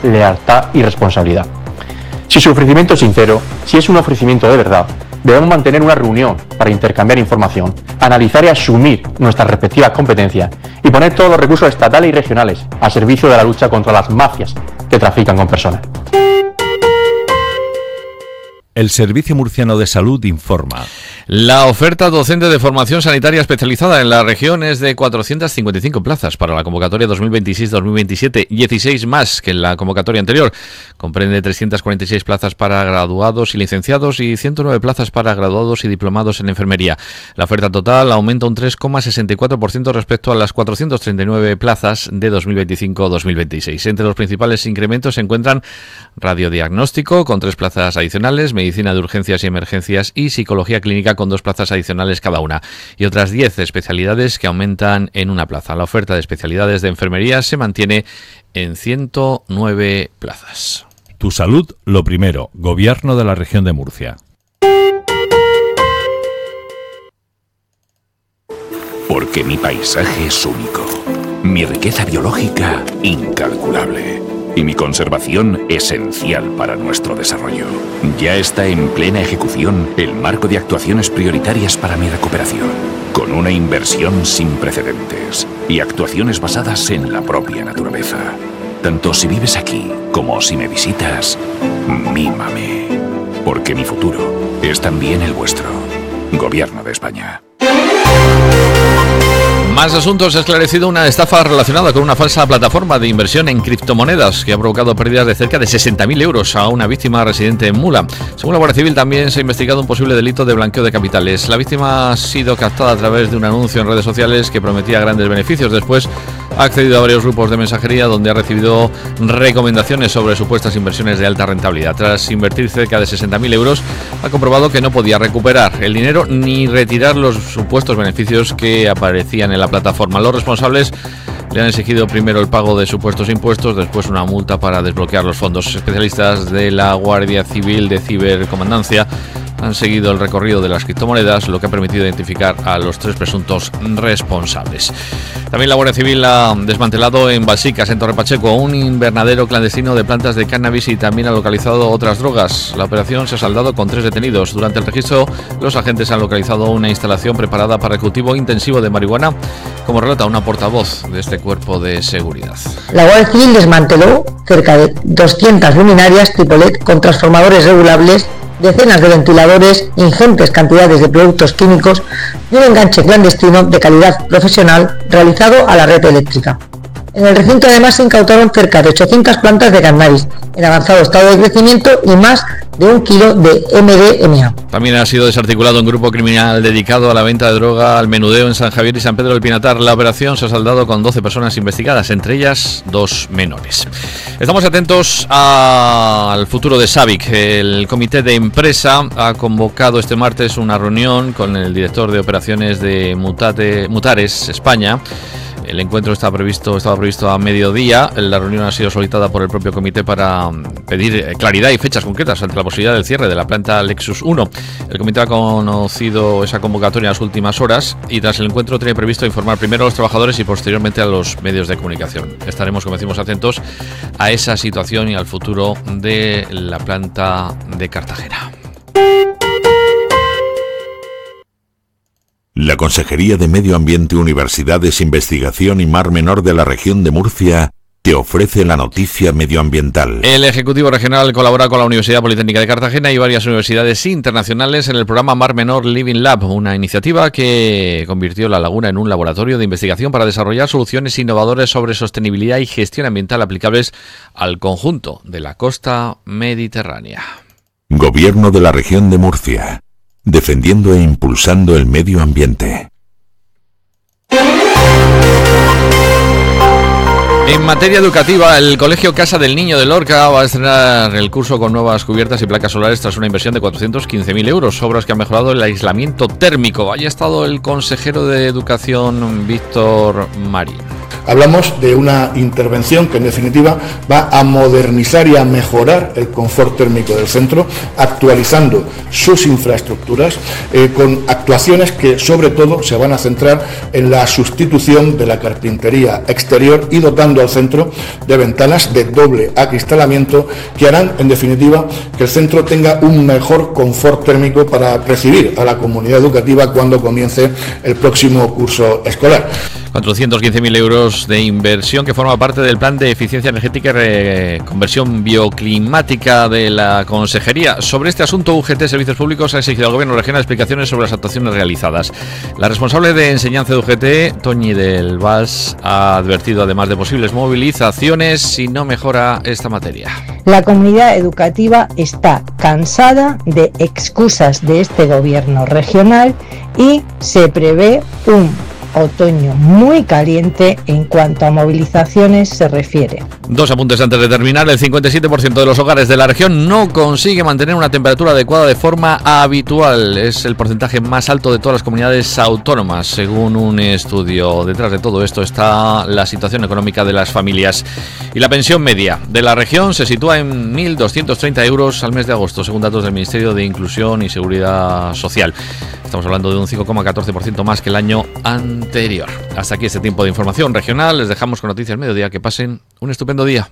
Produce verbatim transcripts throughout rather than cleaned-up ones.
lealtad y responsabilidad. Si su ofrecimiento es sincero, si es un ofrecimiento de verdad, debemos mantener una reunión para intercambiar información, analizar y asumir nuestras respectivas competencias y poner todos los recursos estatales y regionales a servicio de la lucha contra las mafias que trafican con personas. El Servicio Murciano de Salud informa. La oferta docente de formación sanitaria especializada en la región es de cuatrocientas cincuenta y cinco plazas para la convocatoria dos mil veintiséis dos mil veintisiete, dieciséis más que en la convocatoria anterior. Comprende trescientas cuarenta y seis plazas para graduados y licenciados y ciento nueve plazas para graduados y diplomados en enfermería. La oferta total aumenta un tres coma sesenta y cuatro por ciento respecto a las cuatrocientas treinta y nueve plazas de dos mil veinticinco dos mil veintiséis. Entre los principales incrementos se encuentran radiodiagnóstico con tres plazas adicionales, medicina de urgencias y emergencias y psicología clínica con dos plazas adicionales cada una, y otras diez especialidades que aumentan en una plaza. La oferta de especialidades de enfermería se mantiene en ciento nueve plazas. Tu salud, lo primero. Gobierno de la región de Murcia. Porque mi paisaje es único, mi riqueza biológica incalculable y mi conservación esencial para nuestro desarrollo. Ya está en plena ejecución el marco de actuaciones prioritarias para mi recuperación, con una inversión sin precedentes y actuaciones basadas en la propia naturaleza. Tanto si vives aquí como si me visitas, mímame, porque mi futuro es también el vuestro. Gobierno de España. Más asuntos. Ha esclarecido una estafa relacionada con una falsa plataforma de inversión en criptomonedas que ha provocado pérdidas de cerca de sesenta mil euros a una víctima residente en Mula. Según la Guardia Civil, también se ha investigado un posible delito de blanqueo de capitales. La víctima ha sido captada a través de un anuncio en redes sociales que prometía grandes beneficios. Después ha accedido a varios grupos de mensajería donde ha recibido recomendaciones sobre supuestas inversiones de alta rentabilidad. Tras invertir cerca de sesenta mil euros, ha comprobado que no podía recuperar el dinero ni retirar los supuestos beneficios que aparecían en la plataforma. Los responsables le han exigido primero el pago de supuestos impuestos, después una multa para desbloquear los fondos. Especialistas de la Guardia Civil de Cibercomandancia han seguido el recorrido de las criptomonedas, lo que ha permitido identificar a los tres presuntos responsables. También la Guardia Civil ha desmantelado en Balsicas, en Torre Pacheco, un invernadero clandestino de plantas de cannabis y también ha localizado otras drogas. La operación se ha saldado con tres detenidos. Durante el registro, los agentes han localizado una instalación preparada para el cultivo intensivo de marihuana, como relata una portavoz de este cuerpo de seguridad. La Guardia Civil desmanteló cerca de doscientas luminarias tipo L E D con transformadores regulables, decenas de ventiladores, ingentes cantidades de productos químicos y un enganche clandestino de calidad profesional realizado a la red eléctrica. En el recinto además se incautaron cerca de ochocientas plantas de cannabis en avanzado estado de crecimiento y más de un kilo de M D M A. También ha sido desarticulado un grupo criminal dedicado a la venta de droga al menudeo en San Javier y San Pedro del Pinatar. La operación se ha saldado con doce personas investigadas, entre ellas dos menores. Estamos atentos a, al futuro de SABIC. El comité de empresa ha convocado este martes una reunión con el director de operaciones de Mutate, Mutares España. El encuentro está previsto, estaba previsto a mediodía. La reunión ha sido solicitada por el propio comité para pedir claridad y fechas concretas ante la posibilidad del cierre de la planta Lexus uno. El comité ha conocido esa convocatoria en las últimas horas y tras el encuentro tiene previsto informar primero a los trabajadores y posteriormente a los medios de comunicación. Estaremos, como decimos, atentos a esa situación y al futuro de la planta de Cartagena. La Consejería de Medio Ambiente, Universidades, Investigación y Mar Menor de la región de Murcia te ofrece la noticia medioambiental. El Ejecutivo Regional colabora con la Universidad Politécnica de Cartagena y varias universidades internacionales en el programa Mar Menor Living Lab, una iniciativa que convirtió la laguna en un laboratorio de investigación para desarrollar soluciones innovadoras sobre sostenibilidad y gestión ambiental aplicables al conjunto de la costa mediterránea. Gobierno de la región de Murcia. Defendiendo e impulsando el medio ambiente. En materia educativa, el Colegio Casa del Niño de Lorca va a estrenar el curso con nuevas cubiertas y placas solares tras una inversión de cuatrocientos quince mil euros, obras que han mejorado el aislamiento térmico. Allí ha estado el consejero de Educación, Víctor Marín. Hablamos de una intervención que en definitiva va a modernizar y a mejorar el confort térmico del centro, actualizando sus infraestructuras, eh, con actuaciones que sobre todo se van a centrar en la sustitución de la carpintería exterior y dotando al centro de ventanas de doble acristalamiento que harán en definitiva que el centro tenga un mejor confort térmico para recibir a la comunidad educativa cuando comience el próximo curso escolar. cuatrocientos quince mil euros de inversión que forma parte del plan de eficiencia energética y reconversión bioclimática de la Consejería. Sobre este asunto, U G T Servicios Públicos ha exigido al Gobierno regional explicaciones sobre las actuaciones realizadas. La responsable de enseñanza de U G T, Toñi del Vals, ha advertido además de posibles movilizaciones si no mejora esta materia. La comunidad educativa está cansada de excusas de este Gobierno regional y se prevé un otoño muy caliente en cuanto a movilizaciones se refiere. Dos apuntes antes de terminar. El cincuenta y siete por ciento de los hogares de la región no consigue mantener una temperatura adecuada de forma habitual. Es el porcentaje más alto de todas las comunidades autónomas, según un estudio. Detrás de todo esto está la situación económica de las familias. Y la pensión media de la región se sitúa en mil doscientos treinta euros al mes de agosto, según datos del Ministerio de Inclusión y Seguridad Social. Estamos hablando de un cinco coma catorce por ciento más que el año anterior. Hasta aquí este tiempo de información regional. Les dejamos con Noticias Mediodía. Que pasen un estupendo día.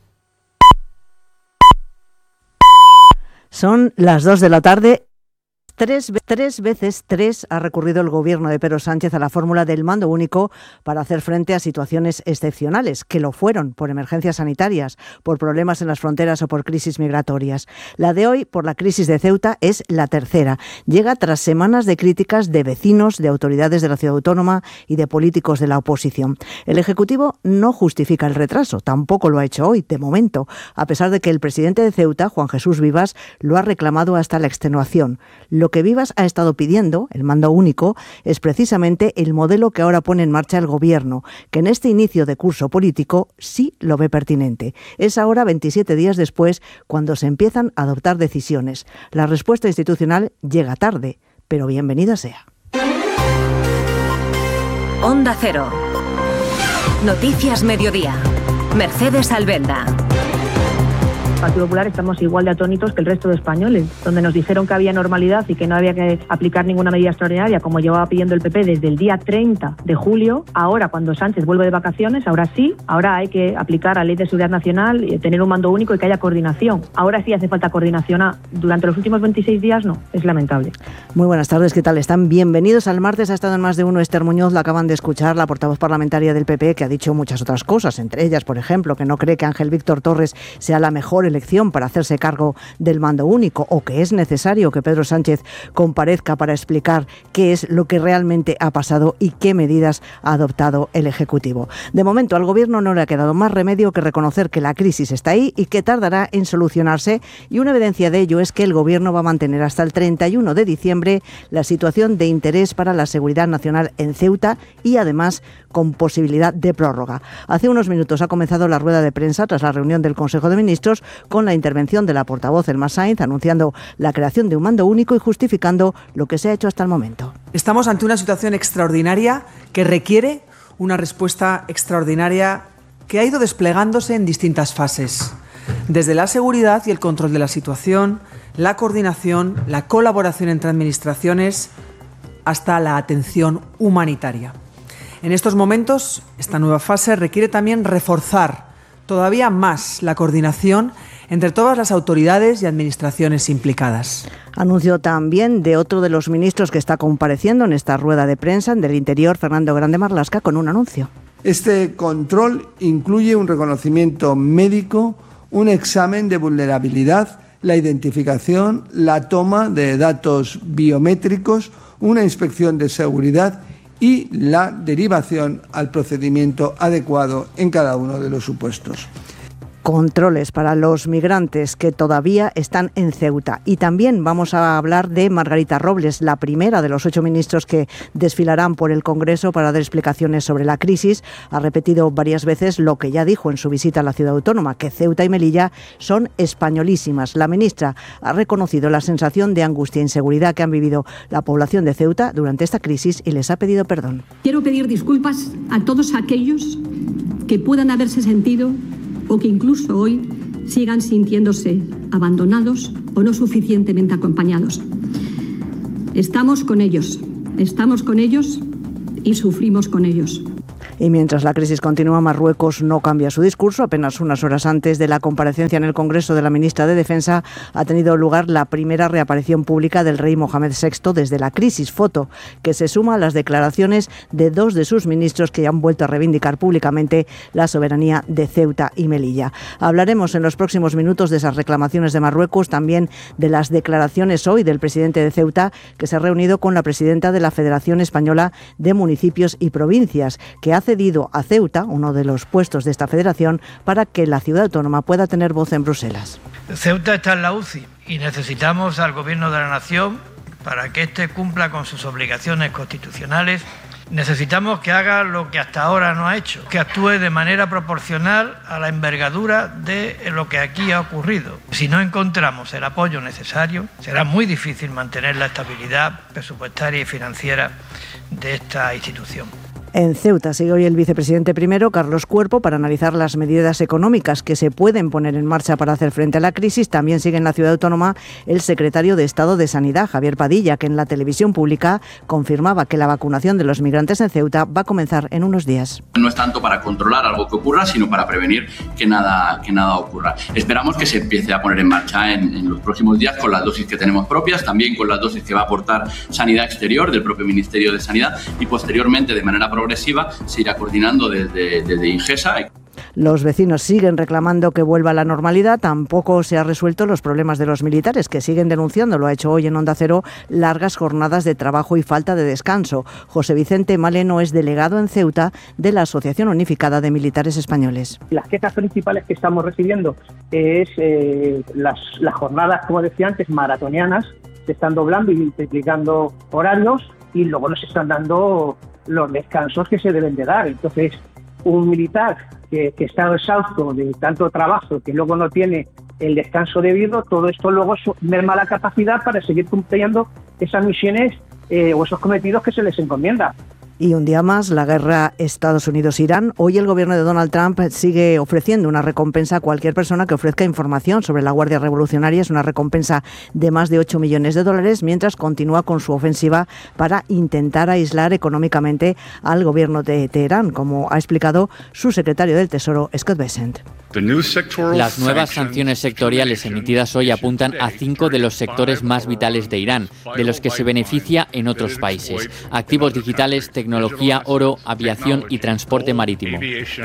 Son las dos de la tarde. Tres, tres veces tres ha recurrido el Gobierno de Pedro Sánchez a la fórmula del mando único para hacer frente a situaciones excepcionales, que lo fueron por emergencias sanitarias, por problemas en las fronteras o por crisis migratorias. La de hoy, por la crisis de Ceuta, es la tercera. Llega tras semanas de críticas de vecinos, de autoridades de la ciudad autónoma y de políticos de la oposición. El Ejecutivo no justifica el retraso, tampoco lo ha hecho hoy, de momento, a pesar de que el presidente de Ceuta, Juan Jesús Vivas, lo ha reclamado hasta la extenuación. Lo que Vivas ha estado pidiendo, el mando único, es precisamente el modelo que ahora pone en marcha el Gobierno, que en este inicio de curso político sí lo ve pertinente. Es ahora, veintisiete días después, cuando se empiezan a adoptar decisiones. La respuesta institucional llega tarde, pero bienvenida sea. Onda Cero. Noticias Mediodía. Mercedes Albenda. El Partido Popular estamos igual de atónitos que el resto de españoles, donde nos dijeron que había normalidad y que no había que aplicar ninguna medida extraordinaria, como llevaba pidiendo el P P desde el día treinta de julio. Ahora, cuando Sánchez vuelve de vacaciones, ahora sí, ahora hay que aplicar la Ley de Seguridad Nacional, y tener un mando único y que haya coordinación. Ahora sí hace falta coordinación. Durante los últimos veintiséis días no, es lamentable. Muy buenas tardes, ¿qué tal están? Bienvenidos al martes. Ha estado en Más de Uno Esther Muñoz, la acaban de escuchar, la portavoz parlamentaria del P P, que ha dicho muchas otras cosas, entre ellas, por ejemplo, que no cree que Ángel Víctor Torres sea la mejor elección para hacerse cargo del mando único, o que es necesario que Pedro Sánchez comparezca para explicar qué es lo que realmente ha pasado y qué medidas ha adoptado el Ejecutivo. De momento, al Gobierno no le ha quedado más remedio que reconocer que la crisis está ahí y que tardará en solucionarse, y una evidencia de ello es que el Gobierno va a mantener hasta el treinta y uno de diciembre la situación de interés para la seguridad nacional en Ceuta, y además con posibilidad de prórroga. Hace unos minutos ha comenzado la rueda de prensa tras la reunión del Consejo de Ministros, con la intervención de la portavoz Elma Sainz anunciando la creación de un mando único y justificando lo que se ha hecho hasta el momento. Estamos ante una situación extraordinaria que requiere una respuesta extraordinaria que ha ido desplegándose en distintas fases. Desde la seguridad y el control de la situación, la coordinación, la colaboración entre administraciones, hasta la atención humanitaria. En estos momentos, esta nueva fase requiere también reforzar todavía más la coordinación entre todas las autoridades y administraciones implicadas. Anuncio también de otro de los ministros que está compareciendo en esta rueda de prensa, del Interior, Fernando Grande Marlaska, con un anuncio. Este control incluye un reconocimiento médico, un examen de vulnerabilidad, la identificación, la toma de datos biométricos, una inspección de seguridad y la derivación al procedimiento adecuado en cada uno de los supuestos. controles para los migrantes que todavía están en Ceuta. Y también vamos a hablar de Margarita Robles, la primera de los ocho ministros que desfilarán por el Congreso para dar explicaciones sobre la crisis. Ha repetido varias veces lo que ya dijo en su visita a la ciudad autónoma, que Ceuta y Melilla son españolísimas. La ministra ha reconocido la sensación de angustia e inseguridad que han vivido la población de Ceuta durante esta crisis y les ha pedido perdón. Quiero pedir disculpas a todos aquellos que puedan haberse sentido o que incluso hoy sigan sintiéndose abandonados o no suficientemente acompañados. Estamos con ellos, estamos con ellos y sufrimos con ellos. Y mientras la crisis continúa, Marruecos no cambia su discurso. Apenas unas horas antes de la comparecencia en el Congreso de la ministra de Defensa ha tenido lugar la primera reaparición pública del rey Mohamed sexto desde la crisis, foto que se suma a las declaraciones de dos de sus ministros que ya han vuelto a reivindicar públicamente la soberanía de Ceuta y Melilla. Hablaremos en los próximos minutos de esas reclamaciones de Marruecos, también de las declaraciones hoy del presidente de Ceuta, que se ha reunido con la presidenta de la Federación Española de Municipios y Provincias, que hace cedido a Ceuta, uno de los puestos de esta federación, para que la ciudad autónoma pueda tener voz en Bruselas. Ceuta está en la U C I y necesitamos al Gobierno de la Nación para que éste cumpla con sus obligaciones constitucionales. Necesitamos que haga lo que hasta ahora no ha hecho, que actúe de manera proporcional a la envergadura de lo que aquí ha ocurrido. Si no encontramos el apoyo necesario, será muy difícil mantener la estabilidad presupuestaria y financiera de esta institución. En Ceuta sigue hoy el vicepresidente primero, Carlos Cuerpo, para analizar las medidas económicas que se pueden poner en marcha para hacer frente a la crisis. También sigue en la ciudad autónoma el secretario de Estado de Sanidad, Javier Padilla, que en la televisión pública confirmaba que la vacunación de los migrantes en Ceuta va a comenzar en unos días. No es tanto para controlar algo que ocurra, sino para prevenir que nada, que nada ocurra. Esperamos que se empiece a poner en marcha en, en los próximos días con las dosis que tenemos propias, también con las dosis que va a aportar Sanidad Exterior del propio Ministerio de Sanidad y posteriormente de manera progresiva se irá coordinando desde, desde Ingesa. Los vecinos siguen reclamando que vuelva a la normalidad. Tampoco se han resuelto los problemas de los militares, que siguen denunciando, lo ha hecho hoy en Onda Cero, largas jornadas de trabajo y falta de descanso. José Vicente Maleno es delegado en Ceuta de la Asociación Unificada de Militares Españoles. Las quejas principales que estamos recibiendo es eh, las, las jornadas, como decía antes, maratonianas, se están doblando y multiplicando horarios y luego nos están dando los descansos que se deben de dar. Entonces, un militar que, que está exhausto de tanto trabajo, que luego no tiene el descanso debido, todo esto luego merma la capacidad para seguir cumpliendo esas misiones eh, o esos cometidos que se les encomienda. Y un día más, la guerra Estados Unidos-Irán. Hoy el gobierno de Donald Trump sigue ofreciendo una recompensa a cualquier persona que ofrezca información sobre la Guardia Revolucionaria. Es una recompensa de más de ocho millones de dólares, mientras continúa con su ofensiva para intentar aislar económicamente al gobierno de Teherán, como ha explicado su secretario del Tesoro, Scott Bessent. Las nuevas sanciones sectoriales emitidas hoy apuntan a cinco de los sectores más vitales de Irán, de los que se beneficia en otros países: activos digitales, tecnología, oro, aviación y transporte marítimo.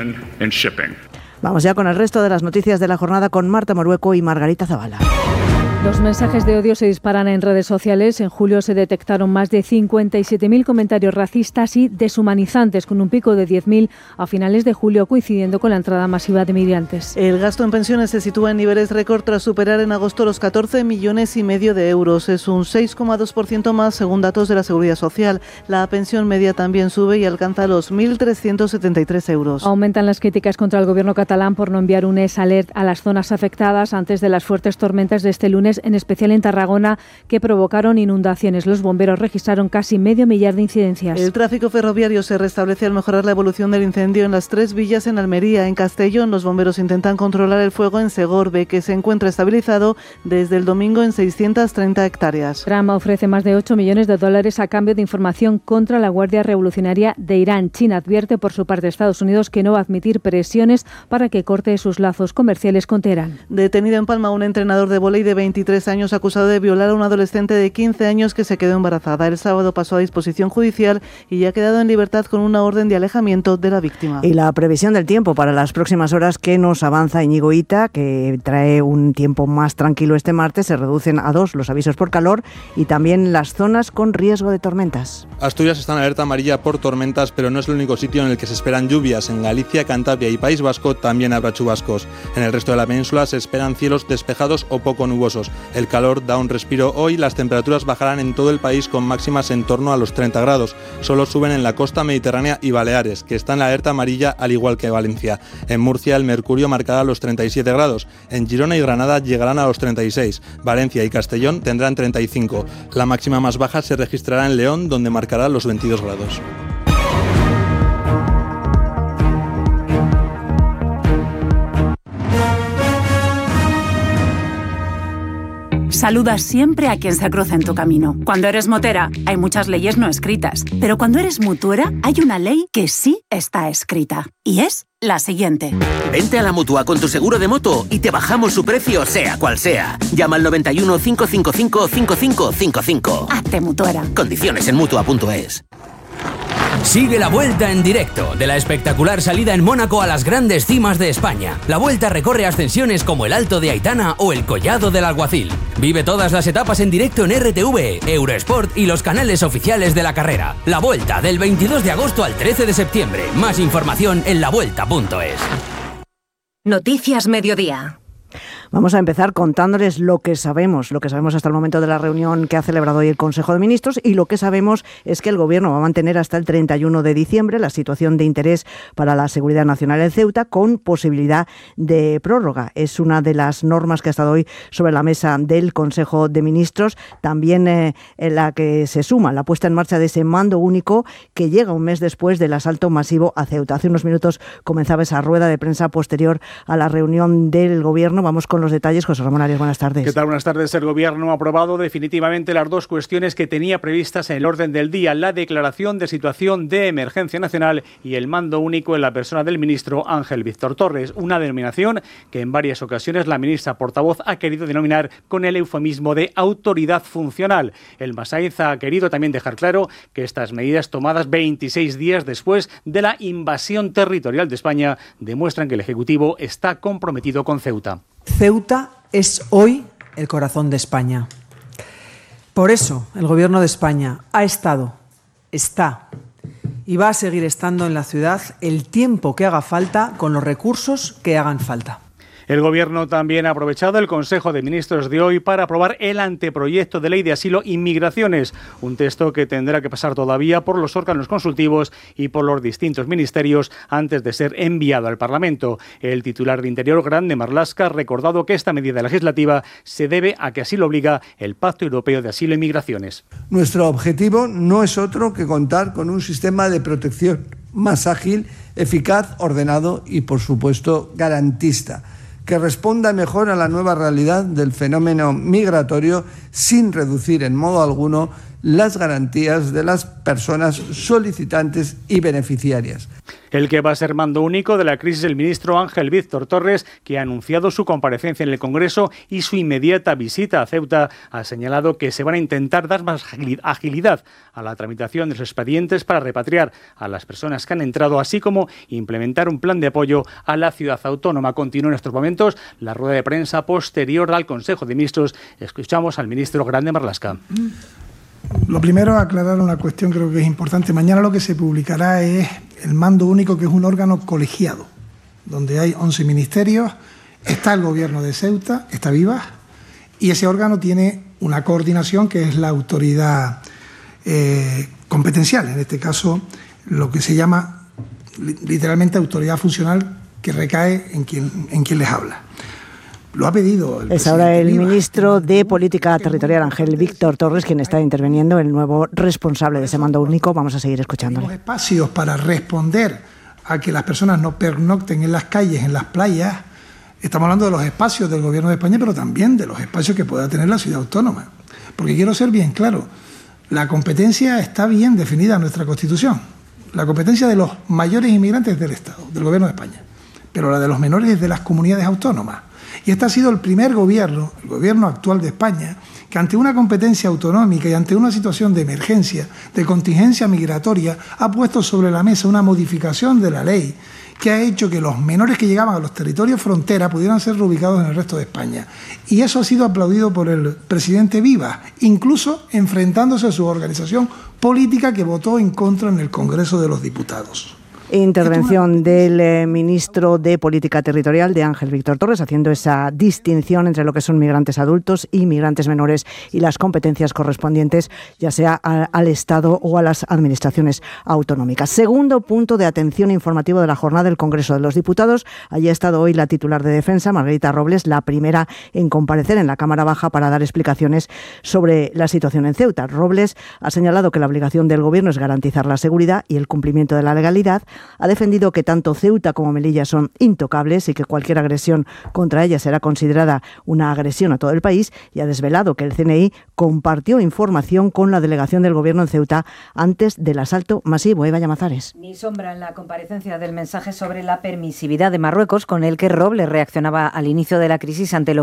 Vamos ya con el resto de las noticias de la jornada con Marta Morueco y Margarita Zavala. Los mensajes de odio se disparan en redes sociales. En julio se detectaron más de cincuenta y siete mil comentarios racistas y deshumanizantes, con un pico de diez mil a finales de julio, coincidiendo con la entrada masiva de migrantes. El gasto en pensiones se sitúa en niveles récord tras superar en agosto los catorce millones y medio de euros. Es un seis coma dos por ciento más según datos de la Seguridad Social. La pensión media también sube y alcanza los mil trescientos setenta y tres euros. Aumentan las críticas contra el gobierno catalán por no enviar un S Alert a las zonas afectadas antes de las fuertes tormentas de este lunes, en especial en Tarragona, que provocaron inundaciones. Los bomberos registraron casi medio millar de incidencias. El tráfico ferroviario se restablece al mejorar la evolución del incendio en las tres villas en Almería. En Castellón, los bomberos intentan controlar el fuego en Segorbe, que se encuentra estabilizado desde el domingo en seiscientas treinta hectáreas. Trump ofrece más de ocho millones de dólares a cambio de información contra la Guardia Revolucionaria de Irán. China advierte por su parte a Estados Unidos que no va a admitir presiones para que corte sus lazos comerciales con Teherán. Detenido en Palma un entrenador de vóley de veintitrés veintitrés años, acusado de violar a una adolescente de quince años que se quedó embarazada. El sábado pasó a disposición judicial y ya ha quedado en libertad con una orden de alejamiento de la víctima. Y la previsión del tiempo para las próximas horas que nos avanza Íñigo Ita, que trae un tiempo más tranquilo este martes. Se reducen a dos los avisos por calor y también las zonas con riesgo de tormentas. Asturias está en alerta amarilla por tormentas, pero no es el único sitio en el que se esperan lluvias. En Galicia, Cantabria y País Vasco también habrá chubascos. En el resto de la península se esperan cielos despejados o poco nubosos. El calor da un respiro hoy, las temperaturas bajarán en todo el país con máximas en torno a los treinta grados. Solo suben en la costa mediterránea y Baleares, que está en la alerta amarilla al igual que Valencia. En Murcia el mercurio marcará los treinta y siete grados. En Girona y Granada llegarán a los treinta y seis. Valencia y Castellón tendrán treinta y cinco. La máxima más baja se registrará en León, donde marcará los veintidós grados. Saluda siempre a quien se cruza en tu camino. Cuando eres motera, hay muchas leyes no escritas. Pero cuando eres mutuera, hay una ley que sí está escrita. Y es la siguiente. Vente a la Mutua con tu seguro de moto y te bajamos su precio, sea cual sea. Llama al noventa y uno, cinco cinco cinco, cinco cinco cinco cinco. Hazte mutuera. Condiciones en Mutua punto es. Sigue la Vuelta en directo, de la espectacular salida en Mónaco a las grandes cimas de España. La Vuelta recorre ascensiones como el Alto de Aitana o el Collado del Alguacil. Vive todas las etapas en directo en R T V, Eurosport y los canales oficiales de la carrera. La Vuelta, del veintidós de agosto al trece de septiembre. Más información en la vuelta punto es. Noticias Mediodía. Vamos a empezar contándoles lo que sabemos, lo que sabemos hasta el momento de la reunión que ha celebrado hoy el Consejo de Ministros, y lo que sabemos es que el Gobierno va a mantener hasta el treinta y uno de diciembre la situación de interés para la seguridad nacional en Ceuta, con posibilidad de prórroga. Es una de las normas que ha estado hoy sobre la mesa del Consejo de Ministros, también eh, en la que se suma la puesta en marcha de ese mando único que llega un mes después del asalto masivo a Ceuta. Hace unos minutos comenzaba esa rueda de prensa posterior a la reunión del Gobierno. Vamos con los detalles. José Ramón Arias, buenas tardes. ¿Qué tal? Buenas tardes. El Gobierno ha aprobado definitivamente las dos cuestiones que tenía previstas en el orden del día: la declaración de situación de emergencia nacional y el mando único en la persona del ministro Ángel Víctor Torres, una denominación que en varias ocasiones la ministra portavoz ha querido denominar con el eufemismo de autoridad funcional. El Masaiz ha querido también dejar claro que estas medidas, tomadas veintiséis días después de la invasión territorial de España, demuestran que el Ejecutivo está comprometido con Ceuta. Ceuta es hoy el corazón de España. Por eso el Gobierno de España ha estado, está y va a seguir estando en la ciudad el tiempo que haga falta, con los recursos que hagan falta. El Gobierno también ha aprovechado el Consejo de Ministros de hoy para aprobar el anteproyecto de ley de asilo y migraciones, un texto que tendrá que pasar todavía por los órganos consultivos y por los distintos ministerios antes de ser enviado al Parlamento. El titular de Interior, Grande Marlaska, ha recordado que esta medida legislativa se debe a que así lo obliga el Pacto Europeo de Asilo y Migraciones. Nuestro objetivo no es otro que contar con un sistema de protección más ágil, eficaz, ordenado y, por supuesto, garantista, que responda mejor a la nueva realidad del fenómeno migratorio sin reducir en modo alguno las garantías de las personas solicitantes y beneficiarias. El que va a ser mando único de la crisis, el ministro Ángel Víctor Torres, que ha anunciado su comparecencia en el Congreso y su inmediata visita a Ceuta, ha señalado que se van a intentar dar más agilidad a la tramitación de los expedientes para repatriar a las personas que han entrado, así como implementar un plan de apoyo a la ciudad autónoma. Continúa en estos momentos la rueda de prensa posterior al Consejo de Ministros. Escuchamos al ministro Grande Marlaska. Lo primero, aclarar una cuestión creo que es importante. Mañana lo que se publicará es el mando único, que es un órgano colegiado, donde hay once ministerios, está el Gobierno de Ceuta, está Viva, y ese órgano tiene una coordinación que es la autoridad eh, competencial, en este caso lo que se llama literalmente autoridad funcional, que recae en quien, en quien les habla. Lo ha pedido el Es ahora el ministro de Política Territorial, Ángel Víctor Torres, quien está interviniendo, el nuevo responsable de ese mando único. Vamos a seguir escuchándole. Tenemos espacios para responder a que las personas no pernocten en las calles, en las playas. Estamos hablando de los espacios del Gobierno de España, pero también de los espacios que pueda tener la ciudad autónoma. Porque quiero ser bien claro, la competencia está bien definida en nuestra Constitución. La competencia de los mayores inmigrantes del Estado, del Gobierno de España. Pero la de los menores es de las comunidades autónomas. Y este ha sido el primer gobierno, el gobierno actual de España, que ante una competencia autonómica y ante una situación de emergencia, de contingencia migratoria, ha puesto sobre la mesa una modificación de la ley que ha hecho que los menores que llegaban a los territorios frontera pudieran ser reubicados en el resto de España. Y eso ha sido aplaudido por el presidente Vivas, incluso enfrentándose a su organización política que votó en contra en el Congreso de los Diputados. Intervención del eh, ministro de Política Territorial, de Ángel Víctor Torres, haciendo esa distinción entre lo que son migrantes adultos y migrantes menores y las competencias correspondientes, ya sea a, al Estado o a las administraciones autonómicas. Segundo punto de atención informativo de la jornada del Congreso de los Diputados. Allí ha estado hoy la titular de Defensa, Margarita Robles, la primera en comparecer en la Cámara Baja para dar explicaciones sobre la situación en Ceuta. Robles ha señalado que la obligación del Gobierno es garantizar la seguridad y el cumplimiento de la legalidad. Ha defendido que tanto Ceuta como Melilla son intocables y que cualquier agresión contra ellas será considerada una agresión a todo el país, y ha desvelado que el C N I compartió información con la delegación del Gobierno en Ceuta antes del asalto masivo. Eva Llamazares. Ni sombra en la comparecencia del mensaje sobre la permisividad de Marruecos, con el que Robles reaccionaba al inicio de la crisis ante lo